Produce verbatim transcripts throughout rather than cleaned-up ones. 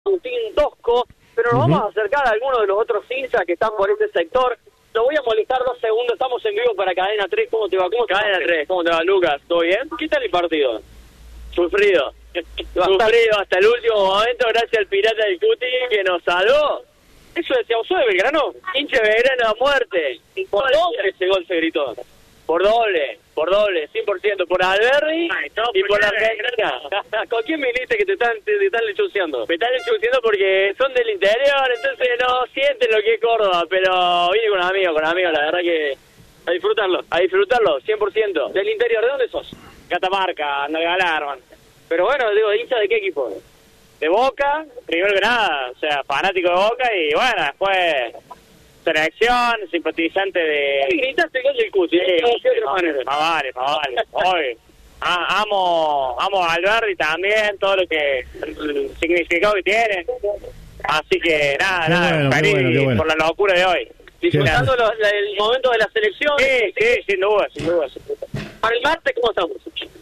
Agustín Tosco, pero nos uh-huh. vamos a acercar a algunos de los otros hinchas que están por este sector. Lo voy a molestar dos segundos, estamos en vivo para Cadena tres. ¿Cómo te va? ¿Cómo te Cadena tres, ¿cómo te va, Lucas? ¿Todo bien? ¿Qué tal el partido? Sufrido. Sufrido hasta el último momento, gracias al pirata del Cuti que nos salvó. Eso decíamos, ¿soy de Belgrano? Hincha de Belgrano a muerte. Por doble ese gol se gritó. Por doble, por doble, cien por ciento. Por Alberdi Ay, no, y por la Argentina. ¿Con quién viniste que te están, te, te están lechuceando? Me están lechuceando porque son del interior, entonces no sienten lo que es Córdoba. Pero vine con amigos, con amigos, la verdad que a disfrutarlo, a disfrutarlo, cien por ciento. Del interior, ¿de dónde sos? Catamarca, Andalgalá, hermano. Pero bueno, digo, ¿hincha de qué equipo? De Boca, primero que nada, o sea, fanático de Boca y bueno, después selección, simpatizante de... ¿Qué gritaste el gol del Cuti? Más vale, más vale, hoy. Ah, amo, amo a Alberdi también, todo lo que, el significado que tiene. Así que nada, qué nada, bueno, feliz bueno, bueno. por la locura de hoy. Disfrutando los, el momento de la selección. Sí, sí, sin duda, sin duda. Sin duda. Para el martes, ¿cómo estamos?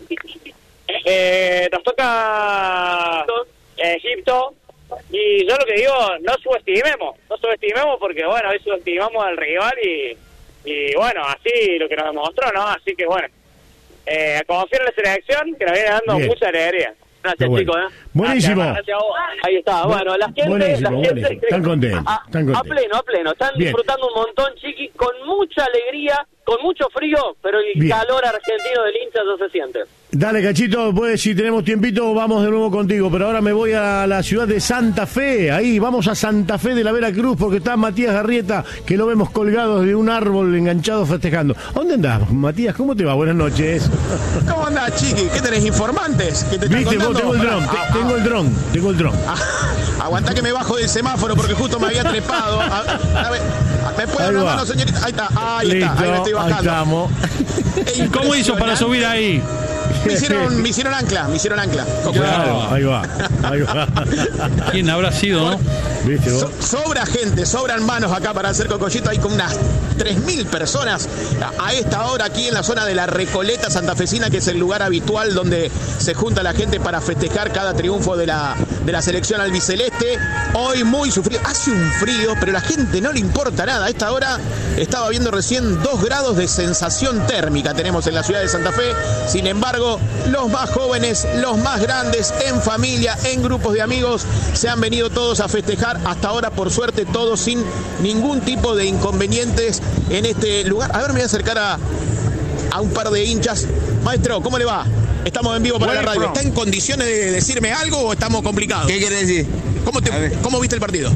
Eh, nos toca Egipto y yo lo que digo, no subestimemos, no subestimemos porque bueno, hoy subestimamos al rival y, y bueno, así lo que nos demostró, ¿no? Así que bueno, eh, confiar en la selección que nos viene dando Bien. mucha alegría. Gracias, bueno. chicos. ¿eh? Buenísimo. Gracias, gracias a vos. Ahí está. Bueno, la gente, buenísimo, la gente buenísimo. Están contentos. A, están contentos. a pleno, a pleno. Están Bien. disfrutando un montón, chiqui, con mucha alegría, con mucho frío, pero el Bien. calor argentino del hincha no se siente. Dale, Cachito, pues si tenemos tiempito vamos de nuevo contigo, pero ahora me voy a la ciudad de Santa Fe, ahí vamos a Santa Fe de la Veracruz porque está Matías Garrieta, que lo vemos colgado de un árbol enganchado festejando. ¿Dónde andás, Matías? ¿Cómo te va? Buenas noches. ¿Cómo andás, chiqui? ¿Qué tenés, informantes? ¿Qué te están Viste, contando? Vos, tengo el dron, ah, ah, tengo el dron, tengo el dron. Ah, aguantá que me bajo del semáforo porque justo me había trepado. A, a ver, ¿me puede dar una mano, señorita? Ahí está, ahí Listo, está, ahí me estoy bajando. Ahí estamos. ¿Y cómo hizo para subir ahí? Me hicieron, me hicieron ancla, me hicieron ancla. Claro, ahí va, ahí va. ¿Quién habrá sido, no? ¿Viste vos? So, sobra gente, sobran manos acá para hacer cocollito. Hay como unas tres mil personas a esta hora aquí en la zona de la Recoleta santafesina, que es el lugar habitual donde se junta la gente para festejar cada triunfo de la, de la selección albiceleste. Hoy muy sufrido, hace un frío, pero a la gente no le importa nada. A esta hora estaba viendo recién dos grados de sensación térmica tenemos en la ciudad de Santa Fe. Sin embargo, los más jóvenes, los más grandes, en familia, en grupos de amigos, se han venido todos a festejar. Hasta ahora, por suerte, todos sin ningún tipo de inconvenientes en este lugar. A ver, me voy a acercar a, a un par de hinchas. Maestro, ¿cómo le va? Estamos en vivo para bueno, la radio. ¿Está en condiciones de decirme algo o estamos complicados? ¿Qué quiere decir? ¿Cómo, te, ¿Cómo viste el partido?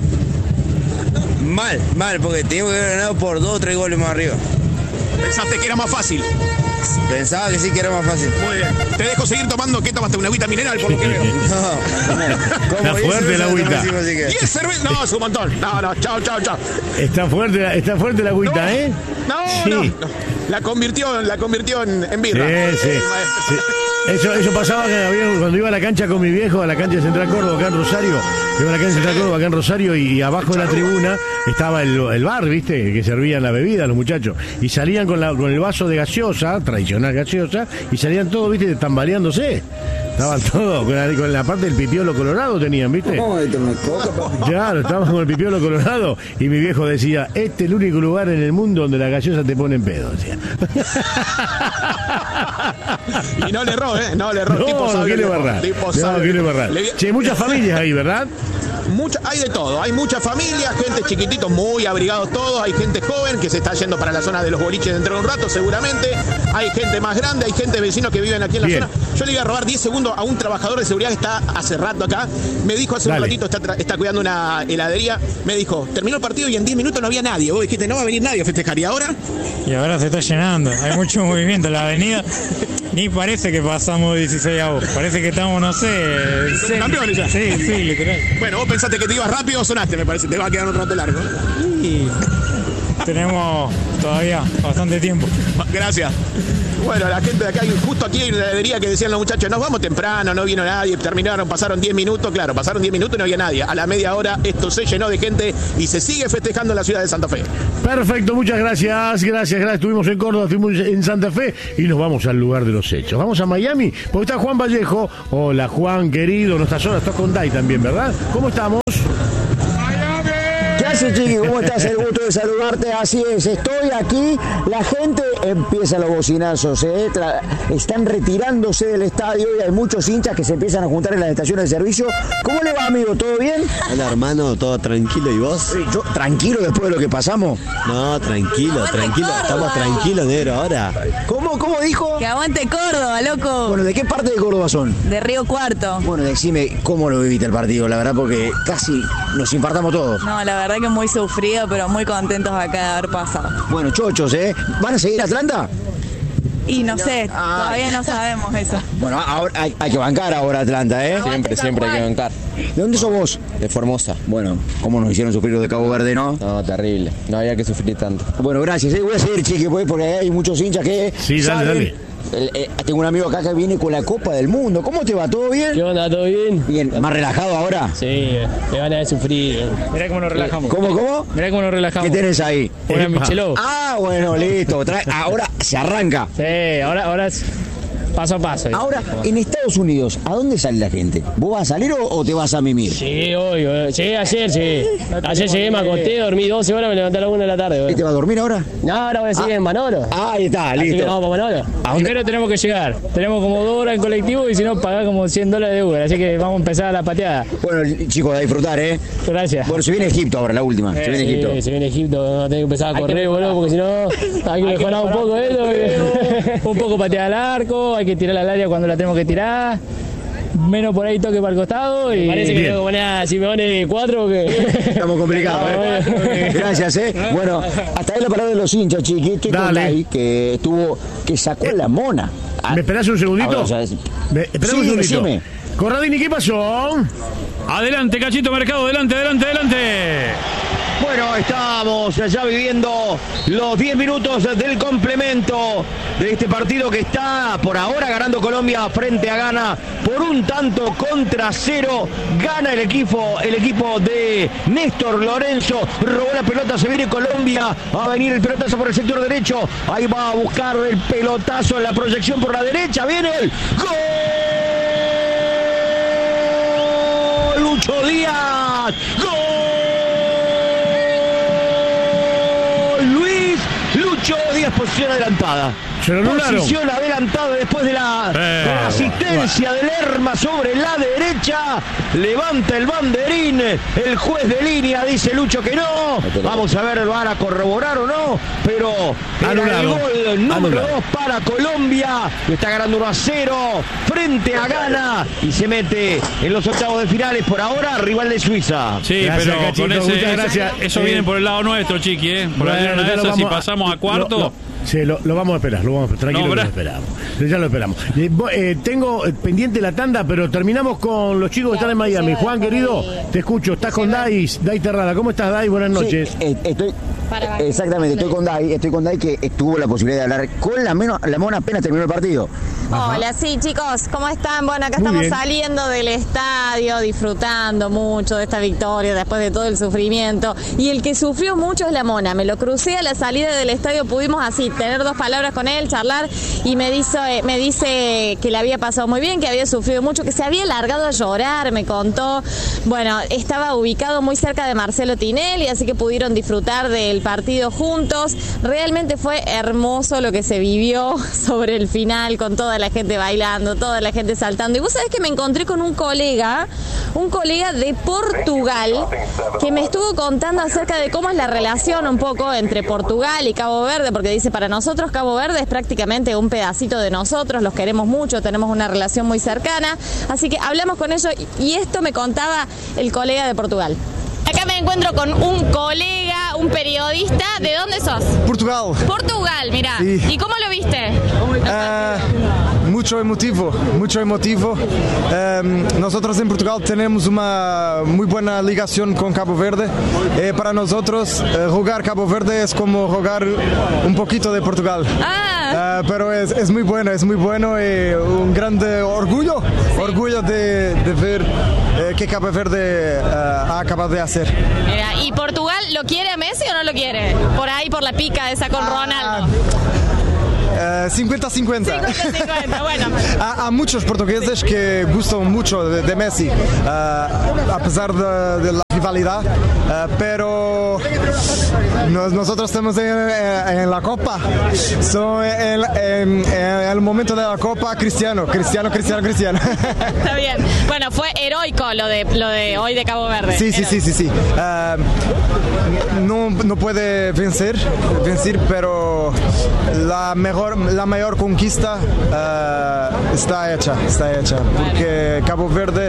Mal, mal, porque teníamos que haber ganado por dos o tres goles más arriba. ¿Pensaste que era más fácil? Pensaba que sí que era más fácil. Muy bien. Te dejo seguir tomando. ¿Qué tomaste? ¿Una agüita mineral por lo que veo? No. Está fuerte la agüita. ¿diez cervezas? No, es un montón. No, no. Chao, chao, chao. Está fuerte, está fuerte la agüita, no, ¿eh? No, sí. no, no. La convirtió, la convirtió en, en birra. Sí, sí. sí. Eso, eso pasaba cuando iba a la cancha con mi viejo, a la cancha de Central Córdoba, acá en Rosario. Iba a la cancha de Central Córdoba, acá en Rosario, y abajo de la tribuna estaba el, el bar, ¿viste? Que servían la bebida los muchachos. Y salían con, la, con el vaso de gaseosa, tradicional gaseosa, y salían todos, ¿viste? Tambaleándose. Estaban todos con la, con la parte del pipiolo colorado tenían, ¿viste? ¿Cómo de tomar coca, papá? Claro, estaban con el pipiolo colorado. Y mi viejo decía, este es el único lugar en el mundo donde la gaseosa te pone en pedo, decía. Y no le erró, ¿eh? No le erró. No, tipo sabio, ¿qué le va a errar? Tipo no, sabio. ¿qué le va a errar? Le... Che, muchas familias ahí, ¿verdad? Mucha, hay de todo, hay mucha familia, gente chiquititos muy abrigados todos, hay gente joven que se está yendo para la zona de los boliches dentro de un rato seguramente, hay gente más grande, hay gente vecinos que viven aquí en la Bien. zona. Yo le iba a robar diez segundos a un trabajador de seguridad que está hace rato acá, me dijo hace Dale. un ratito, está, está cuidando una heladería, me dijo, terminó el partido y en diez minutos no había nadie, vos dijiste, no va a venir nadie a festejar, ¿y ahora? Y ahora se está llenando, hay mucho movimiento en la avenida, ni parece que pasamos dieciséis a vos, parece que estamos, no sé... ¿Son campeones ya? Sí, sí, literal. Bueno, vos pensaste que te ibas rápido o sonaste, me parece, te va a quedar un rato largo. Y tenemos todavía bastante tiempo. Gracias. Bueno, la gente de acá, justo aquí en la heladería que decían los muchachos, nos vamos temprano, no vino nadie, terminaron, pasaron diez minutos, claro, pasaron diez minutos y no había nadie. A la media hora esto se llenó de gente y se sigue festejando en la ciudad de Santa Fe. Perfecto, muchas gracias, gracias, gracias. Estuvimos en Córdoba, estuvimos en Santa Fe y nos vamos al lugar de los hechos. Vamos a Miami, porque está Juan Vallejo. Hola Juan, querido, no estás sola, estás con Dai también, ¿verdad? ¿Cómo estamos? ¿Qué haces, Chiqui? ¿Cómo estás? El gusto de saludarte. Así es, estoy aquí. La gente empieza los bocinazos, ¿eh? Tra- están retirándose del estadio y hay muchos hinchas que se empiezan a juntar en las estaciones de servicio. ¿Cómo le va, amigo? ¿Todo bien? Hola, hermano, ¿todo tranquilo? ¿Y vos? Sí, yo, tranquilo después de lo que pasamos. No, tranquilo, tranquilo. Estamos tranquilos, negro, ahora. ¿Cómo? ¿Cómo dijo? Que aguante Córdoba, loco. Bueno, ¿de qué parte de Córdoba son? De Río Cuarto. Bueno, decime cómo lo viviste el partido, la verdad, porque casi nos infartamos todos. No, la verdad que muy sufrido, pero muy contentos acá de haber pasado. Bueno, chochos, ¿eh? ¿Van a seguir a Atlanta? Y no sé, Ah. todavía no sabemos eso. Bueno, ahora hay, hay que bancar ahora a Atlanta, ¿eh? Siempre, siempre hay que bancar. ¿De dónde sos vos? De Formosa. Bueno, ¿cómo nos hicieron sufrir los de Cabo Verde, no? No, terrible. No había que sufrir tanto. Bueno, gracias. ¿eh? Voy a seguir, Chiqui, pues, porque hay muchos hinchas que Sí, dale, saben. dale. El- eh, tengo un amigo acá que viene con la Copa del Mundo. ¿Cómo te va? ¿Todo bien? ¿Qué onda? ¿Todo bien? Bien, ¿más relajado ahora? Sí, me van a sufrir. Mirá cómo nos relajamos. ¿Cómo, cómo? Mirá cómo nos relajamos. ¿Qué tenés ahí? Una Epa. Michelot. Ah, bueno, listo. Trae- ahora se arranca. Sí, ahora, ahora es paso a paso. Ahora, en Estados Unidos, ¿a dónde sale la gente? ¿Vos vas a salir o, o te vas a mimir? Sí, hoy, llegué ayer, llegué. Ayer llegué, me acosté, dormí doce horas, me levanté a la una de la tarde. ¿Y Bueno. te vas a dormir ahora? No, ahora voy a seguir en Manolo. Ah, ahí está, Así que listo. nos vamos para Manolo. ¿A dónde? Primero tenemos que llegar. Tenemos como dos horas en colectivo y si no, pagar como cien dólares de Uber. Así que vamos a empezar a la pateada. Bueno, chicos, a disfrutar, ¿eh? Gracias. Bueno, se viene Egipto ahora, la última. Se Eh, viene sí, Egipto. se viene Egipto, no tengo que empezar a correr, boludo, porque si no hay que mejorar un poco eso. porque- un poco patear al arco, hay que tirar al área cuando la tenemos que tirar. Menos por ahí toque para el costado y parece que Bien. tengo que poner a Simeone cuatro que Estamos complicados, ¿eh? Gracias, ¿eh? Bueno, hasta ahí la palabra de los hinchas, Chiqui. Estoy con Dale. Dai, que estuvo, que sacó la mona. Ah, ¿Me esperás un segundito? ahora, o sea, es- Me, esperame Sí, un segundito. decime. Corradini, ¿qué pasó? Adelante, Cachito Mercado, adelante, adelante, adelante. Bueno, estamos ya viviendo los diez minutos del complemento de este partido que está por ahora ganando Colombia frente a Ghana por un tanto contra cero. Gana el equipo, el equipo de Néstor Lorenzo. Robó la pelota, se viene Colombia. Va a venir el pelotazo por el sector derecho. Ahí va a buscar el pelotazo en la proyección por la derecha. Viene el gol. Lucho Díaz. ¡Gol! Luis Lucho Díaz, posición adelantada. Se lo anularon. Posición adelantada después de la, Eh, de la asistencia de Lerma sobre la derecha. Levanta el banderín. El juez de línea dice Lucho que no. Vamos a ver, van a corroborar o no. Pero era el Anulado. gol número Anulado. dos para Colombia. Que está ganando uno a cero frente a Ghana. Y se mete en los octavos de finales por ahora, rival de Suiza. Sí, Gracias, pero Cachito, con ese, muchas ese- gracias. eso Eh, viene por el lado nuestro, Chiqui, ¿eh? Por Bueno, la ya lo esa, si vamos pasamos a cuarto. lo- lo- sí, lo, lo vamos a esperar, lo vamos a esperar. Tranquilo, No, que lo ¿verdad? esperamos. Ya lo esperamos. Eh, vo- eh, tengo eh, pendiente la tanda, pero terminamos con los chicos que están en Miami. Juan, querido, te escucho. Estás con Dai, Dai Terrada. ¿Cómo estás, Dai? Buenas noches. Sí, eh, estoy, exactamente, estoy con Dai, estoy con Dai que tuvo la posibilidad de hablar con la, menos, la mona apenas terminó el partido. Hola, sí, chicos, ¿cómo están? Bueno, acá Muy estamos bien. saliendo del estadio, disfrutando mucho de esta victoria después de todo el sufrimiento. Y el que sufrió mucho es la Mona. Me lo crucé a la salida del estadio, pudimos así tener dos palabras con él, charlar, y me dice, me dice que le había pasado muy bien, que había sufrido mucho, que se había largado a llorar, me contó. Bueno, estaba ubicado muy cerca de Marcelo Tinelli, así que pudieron disfrutar del partido juntos. Realmente fue hermoso lo que se vivió sobre el final, con toda la gente bailando, toda la gente saltando. Y vos sabés que me encontré con un colega, un colega de Portugal, que me estuvo contando acerca de cómo es la relación un poco entre Portugal y Cabo Verde, porque dice, para nosotros Cabo Verde es prácticamente un pedacito de nosotros, los queremos mucho, tenemos una relación muy cercana. Así que hablamos con ellos y esto me contaba el colega de Portugal. Acá me encuentro con un colega, un periodista. ¿De dónde sos? Portugal. Portugal, mira. Sí. ¿Y cómo lo viste? Ah, mucho emotivo, mucho emotivo. Um, nosotros en Portugal tenemos una muy buena ligación con Cabo Verde. Eh, para nosotros, eh, jugar Cabo Verde es como jugar un poquito de Portugal. Ah, Uh, pero es, es muy bueno, es muy bueno y un grande orgullo, sí. orgullo de, de ver eh, qué Cabo Verde uh, ha acabado de hacer. Mira, ¿y Portugal lo quiere a Messi o no lo quiere? Por ahí, por la pica esa con Ronaldo. Uh, cincuenta cincuenta. Bueno. a, a muchos portugueses sí. que gustan mucho de, de Messi, uh, a pesar de, de la rivalidad, uh, pero nos, nosotros estamos en, en, en la Copa. So, en, en, en el momento de la Copa, Cristiano, Cristiano, Cristiano, Cristiano. Está bien. Bueno, fue heroico lo de, lo de hoy de Cabo Verde. Sí, sí, sí, sí, sí. Uh, no, no puede vencer, vencer, pero la mejor la mayor conquista uh, está hecha, está hecha, porque Cabo Verde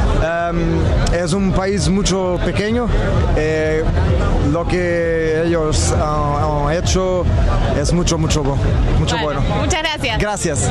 um, es un país mucho pequeño, eh, lo que ellos han, han hecho es mucho, mucho, mucho bueno. bueno. Muchas gracias. Gracias.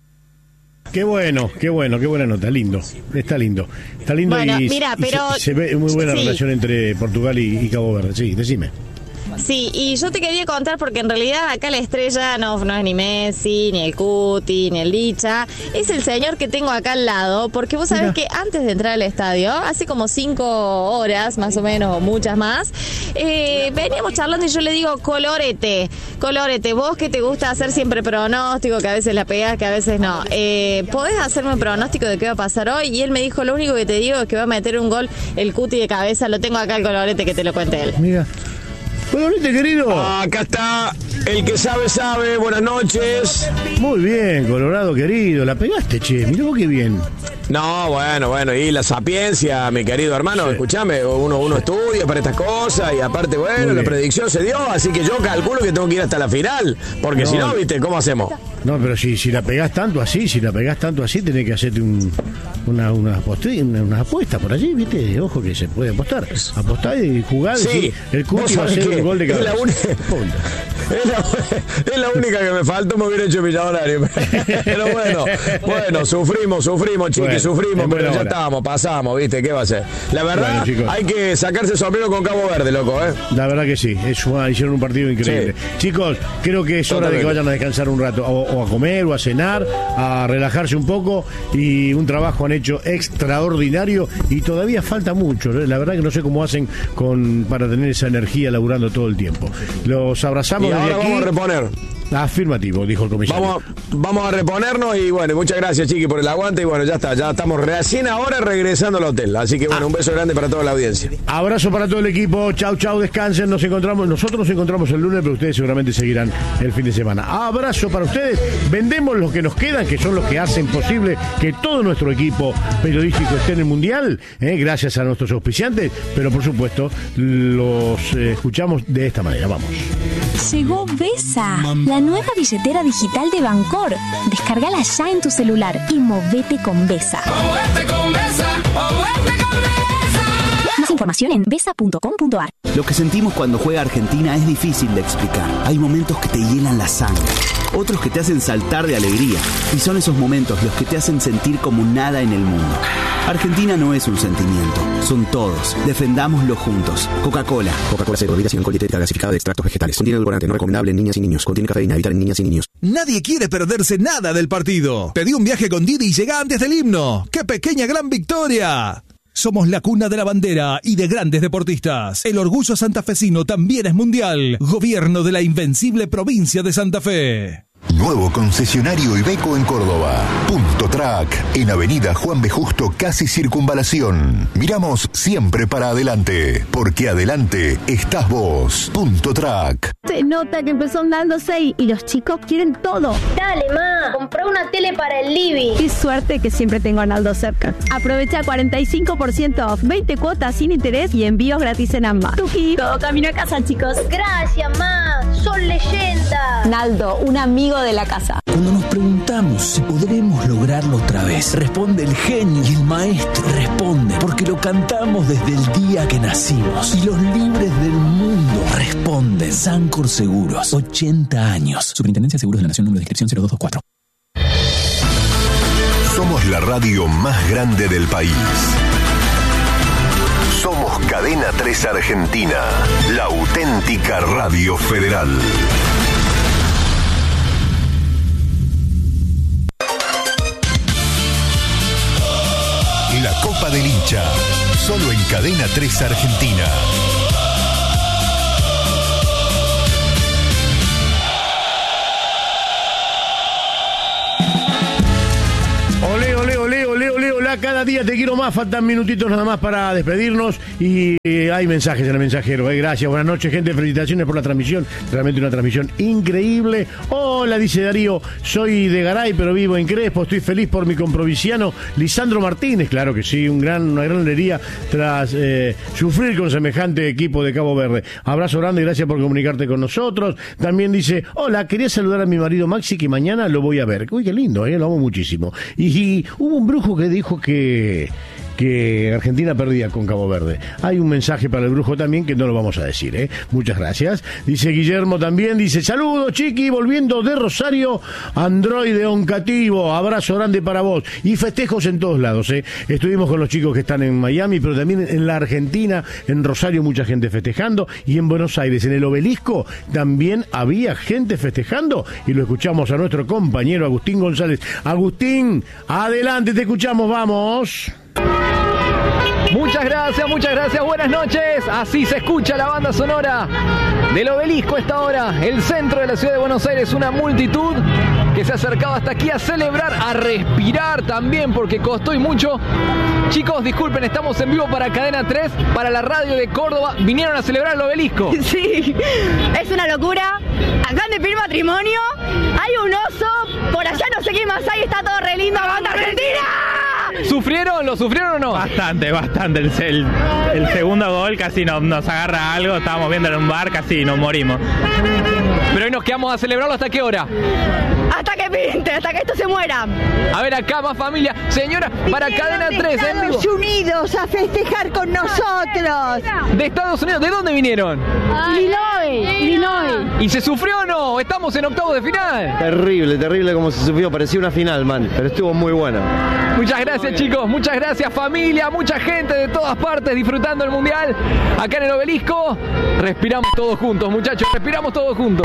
Qué bueno, qué bueno, qué buena nota, lindo, está lindo, está lindo bueno, y, mira, y pero, se, se ve muy buena sí. relación entre Portugal y, y Cabo Verde, sí, decime. Sí, y yo te quería contar porque en realidad acá la estrella no, no es ni Messi, ni el Cuti, ni el Licha, es el señor que tengo acá al lado, porque vos sabés Mira. que antes de entrar al estadio, hace como cinco horas más o menos, o muchas más, eh, veníamos charlando y yo le digo, colorete, colorete, vos que te gusta hacer siempre pronóstico, que a veces la pegás, que a veces no, eh, ¿podés hacerme un pronóstico de qué va a pasar hoy? Y él me dijo, lo único que te digo es que va a meter un gol el Cuti de cabeza, lo tengo acá el colorete, que te lo cuente él. Mira. Colorete, querido. Ah, acá está el que sabe, sabe. Buenas noches. Muy bien, Colorado, querido. La pegaste, che. Mirá vos qué bien. No, bueno, bueno. Y la sapiencia, mi querido hermano. Sí. Escuchame, uno, uno estudia para estas cosas y aparte, bueno, la predicción se dio. Así que yo calculo que tengo que ir hasta la final. Porque no, si no, viste, ¿cómo hacemos? No, pero si, si la pegás tanto así, si la pegás tanto así, tenés que hacerte un, una, una, aposti, una, una apuesta por allí, viste. Ojo que se puede apostar. Apostar y jugar. Sí. El Cuti va a hacer un gol de cabeza. Es la, un... es, la, es la única que me faltó, me hubiera hecho millonario. Pero bueno, bueno, sufrimos, sufrimos, chiqui, bueno, sufrimos, pero ya hora. estábamos, pasamos, viste, ¿qué va a ser? La verdad, bueno, hay que sacarse sombrero con Cabo Verde, loco, ¿eh? La verdad que sí, es una, hicieron un partido increíble. Sí. Chicos, creo que es hora Totalmente. de que vayan a descansar un rato, o, o a comer, o a cenar, a relajarse un poco, y un trabajo han hecho extraordinario, y todavía falta mucho, ¿eh? La verdad que no sé cómo hacen con para tener esa energía laburando todo el tiempo. Los abrazamos y desde ahora aquí. Vamos a reponer. Afirmativo, dijo el comisario. Vamos, vamos a reponernos y bueno, muchas gracias, Chiqui, por el aguante y bueno, ya está, ya estamos recién ahora regresando al hotel, así que bueno, ah. un beso grande para toda la audiencia. Abrazo para todo el equipo, chau, chau, descansen, nos encontramos, nosotros nos encontramos el lunes, pero ustedes seguramente seguirán el fin de semana. Abrazo para ustedes, vendemos los que nos quedan, que son los que hacen posible que todo nuestro equipo periodístico esté en el Mundial, eh, gracias a nuestros auspiciantes, pero por supuesto los eh, escuchamos de esta manera, vamos. Llegó Vesa, la nueva billetera digital de Bancor. Descárgala ya en tu celular y movete con Vesa. ¡Movete con Vesa! ¡Movete con Vesa! Más información en vesa punto com punto ar. Lo que sentimos cuando juega Argentina es difícil de explicar. Hay momentos que te hielan la sangre, otros que te hacen saltar de alegría. Y son esos momentos los que te hacen sentir como nada en el mundo. Argentina no es un sentimiento, son todos. Defendámoslo juntos. Coca-Cola. Coca-Cola cero, bebida sin alcohol, dietética gasificada de extractos vegetales. Contiene edulcorante, no recomendable en niñas y niños. Contiene cafeína, evitar en niñas y niños. Nadie quiere perderse nada del partido. Pedí un viaje con Didi y llega antes del himno. ¡Qué pequeña gran victoria! Somos la cuna de la bandera y de grandes deportistas. El orgullo santafesino también es mundial. Gobierno de la invencible provincia de Santa Fe. Nuevo concesionario Iveco en Córdoba. Punto Track, en Avenida Juan B. Justo, casi Circunvalación. Miramos siempre para adelante, porque adelante estás vos. Punto Track. Se nota que empezó andando seis y los chicos quieren todo. Dale, ma, compré una tele para el living. Qué suerte que siempre tengo a Naldo cerca. Aprovecha cuarenta y cinco por ciento off, veinte cuotas sin interés y envíos gratis en ambas. Tuki, todo camino a casa, chicos. Gracias, ma, son leyendas. Naldo, un amigo de la casa. Cuando nos preguntamos si podremos lograrlo otra vez, responde el genio y el maestro. Responde porque lo cantamos desde el día que nacimos. Y los libres del mundo responden. Sancor Seguros, ochenta años. Superintendencia de Seguros de la Nación, número de inscripción cero dos dos cuatro. Somos la radio más grande del país. Somos Cadena tres Argentina, la auténtica radio federal. Copa del Hincha. Solo en Cadena tres Argentina. Olé, olé, olé, olé, olé, olé, cada día te quiero más, faltan minutitos nada más para despedirnos y eh, hay mensajes en el mensajero, eh. Gracias, buenas noches gente, felicitaciones por la transmisión, realmente una transmisión increíble. Hola, dice Darío, soy de Garay pero vivo en Crespo, estoy feliz por mi comprovinciano Lisandro Martínez, claro que sí, un gran, una gran alegría tras eh, sufrir con semejante equipo de Cabo Verde. Abrazo grande y gracias por comunicarte con nosotros. También dice, hola, quería saludar a mi marido Maxi que mañana lo voy a ver. Uy, qué lindo, eh, lo amo muchísimo. Y Y hubo un brujo que dijo que, que Argentina perdía con Cabo Verde. Hay un mensaje para el brujo también que no lo vamos a decir, ¿eh? Muchas gracias. Dice Guillermo también, dice, saludos chiqui, volviendo de Rosario, Androide Oncativo, abrazo grande para vos. Y festejos en todos lados, ¿eh? Estuvimos con los chicos que están en Miami, pero también en la Argentina, en Rosario mucha gente festejando, y en Buenos Aires, en el Obelisco, también había gente festejando, y lo escuchamos a nuestro compañero Agustín González. Agustín, adelante, te escuchamos, vamos. Muchas gracias, muchas gracias, buenas noches. Así se escucha la banda sonora del Obelisco a esta hora, el centro de la ciudad de Buenos Aires, una multitud que se ha acercado hasta aquí a celebrar, a respirar también, porque costó y mucho. Chicos, disculpen, estamos en vivo para Cadena tres, para la radio de Córdoba. Vinieron a celebrar el Obelisco. Sí, es una locura. Acaban de pedir matrimonio, hay un oso, por allá no sé qué más hay, está todo re lindo. ¡Banda Argentina! ¿Sufrieron? ¿Lo sufrieron o no? Bastante, bastante. El, el, el segundo gol casi nos, nos agarra algo. Estábamos viendo en un bar, casi nos morimos. Pero hoy nos quedamos a celebrarlo ¿hasta qué hora? Hasta que pinte, hasta que esto se muera. A ver acá, más familia. Señora, para Cadena tres, en vivo. Estados Unidos a festejar con nosotros. ¿De Estados Unidos? ¿De dónde vinieron? Illinois, Illinois. ¿Y se sufrió o no? Estamos en octavos de final. Terrible, terrible como se sufrió. Parecía una final, man. Pero estuvo muy buena. Muchas gracias, chicos. Muchas gracias, familia. Mucha gente de todas partes disfrutando el Mundial. Acá en el Obelisco. Respiramos todos juntos, muchachos. Respiramos todos juntos.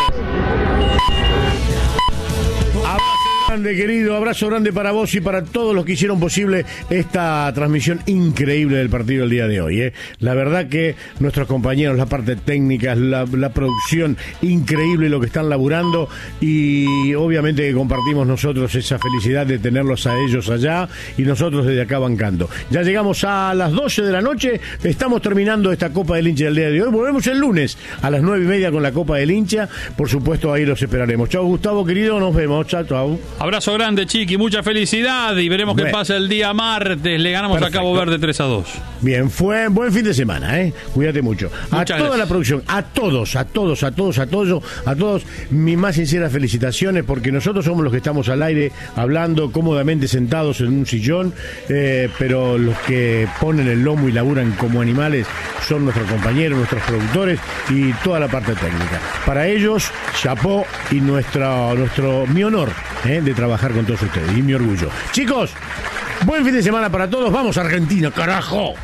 Abrazo grande, querido, abrazo grande para vos y para todos los que hicieron posible esta transmisión increíble del partido del día de hoy, ¿eh? La verdad que nuestros compañeros, la parte técnica, la, la producción, increíble lo que están laburando, y obviamente que compartimos nosotros esa felicidad de tenerlos a ellos allá y nosotros desde acá bancando. Ya llegamos a las doce de la noche, estamos terminando esta Copa del Hincha del día de hoy. Volvemos el lunes a las nueve y media con la Copa del Hincha, por supuesto ahí los esperaremos. Chao Gustavo, querido, nos vemos, chao, chao. Abrazo grande, Chiqui, mucha felicidad y veremos bueno. qué pasa el día martes. Le ganamos Perfecto. a Cabo Verde tres a dos. Bien, fue buen fin de semana, ¿eh? Cuídate mucho. Muchas a toda gracias. La producción, a todos, a todos, a todos, a todos, a todos, mis más sinceras felicitaciones, porque nosotros somos los que estamos al aire hablando cómodamente sentados en un sillón, eh, pero los que ponen el lomo y laburan como animales son nuestros compañeros, nuestros productores y toda la parte técnica. Para ellos, chapó y nuestra, nuestro, mi honor, ¿eh? de trabajar con todos ustedes y mi orgullo. Chicos, buen fin de semana para todos. Vamos a Argentina, carajo.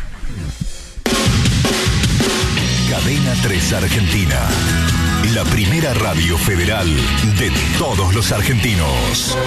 Cadena tres Argentina, la primera radio federal de todos los argentinos.